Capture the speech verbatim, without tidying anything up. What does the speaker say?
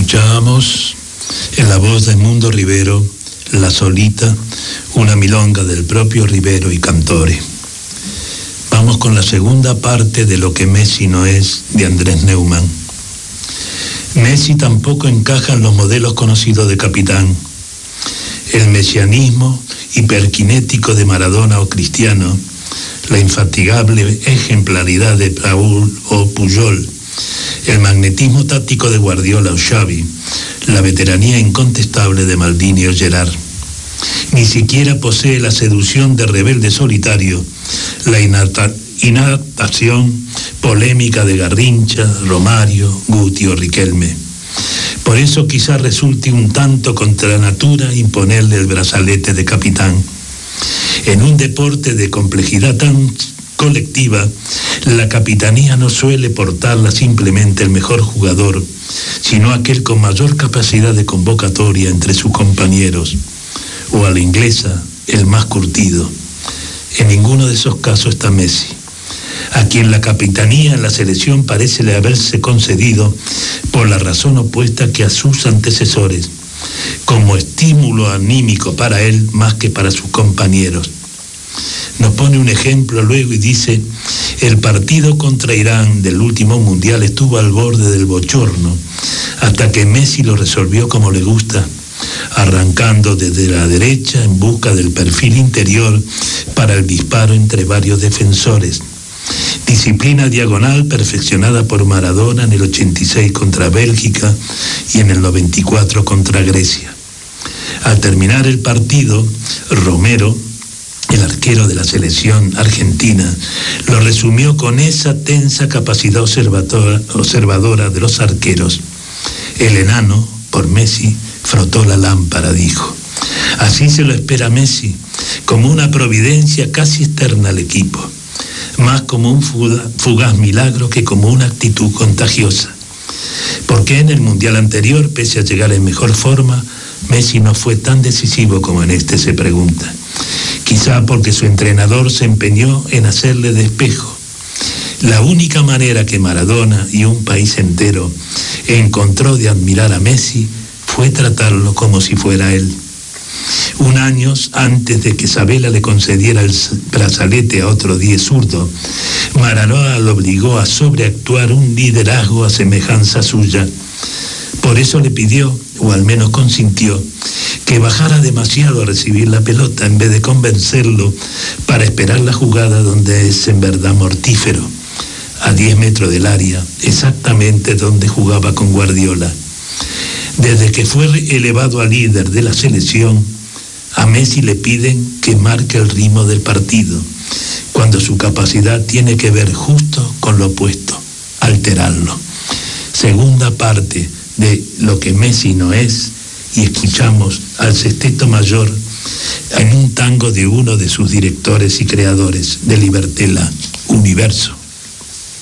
Escuchábamos en la voz de Mundo Rivero, La Solita, una milonga del propio Rivero y Cantore. Vamos con la segunda parte de Lo que Messi no es, de Andrés Neumann. Messi tampoco encaja en los modelos conocidos de capitán. El mesianismo hiperkinético de Maradona o Cristiano, la infatigable ejemplaridad de Raúl o Puyol, el magnetismo táctico de Guardiola o Xavi, la veteranía incontestable de Maldini o Gerard. Ni siquiera posee la seducción de rebelde solitario, la inadaptación polémica de Garrincha, Romario, Guti o Riquelme. Por eso quizás resulte un tanto contra natura imponerle el brazalete de capitán. En un deporte de complejidad tan colectiva, la capitanía no suele portarla simplemente el mejor jugador, sino aquel con mayor capacidad de convocatoria entre sus compañeros, o a la inglesa, el más curtido. En ninguno de esos casos está Messi, a quien la capitanía en la selección parece haberse concedido por la razón opuesta que a sus antecesores, como estímulo anímico para él más que para sus compañeros. Nos pone un ejemplo luego y dice: el partido contra Irán del último mundial estuvo al borde del bochorno, hasta que Messi lo resolvió como le gusta, arrancando desde la derecha en busca del perfil interior para el disparo entre varios defensores. Disciplina diagonal perfeccionada por Maradona en el ochenta y seis contra Bélgica y en el noventa y cuatro contra Grecia. Al terminar el partido, Romero, el arquero de la selección argentina, lo resumió con esa tensa capacidad observadora, observadora de los arqueros. El enano, por Messi, frotó la lámpara, dijo. Así se lo espera Messi, como una providencia casi externa al equipo, más como un fugaz milagro que como una actitud contagiosa. ¿Por qué en el Mundial anterior, pese a llegar en mejor forma, Messi no fue tan decisivo como en este, se pregunta? Quizá porque su entrenador se empeñó en hacerle de espejo. La única manera que Maradona y un país entero encontró de admirar a Messi fue tratarlo como si fuera él. Un año antes de que Sabella le concediera el brazalete a otro diez zurdo, Maradona lo obligó a sobreactuar un liderazgo a semejanza suya. Por eso le pidió, o al menos consintió, que bajara demasiado a recibir la pelota en vez de convencerlo para esperar la jugada donde es en verdad mortífero, a diez metros del área, exactamente donde jugaba con Guardiola. Desde que fue elevado a líder de la selección, a Messi le piden que marque el ritmo del partido, cuando su capacidad tiene que ver justo con lo opuesto, alterarlo. Segunda parte de Lo que Messi no es, y escuchamos al Sexteto Mayor en un tango de uno de sus directores y creadores, de Libertela, Universo.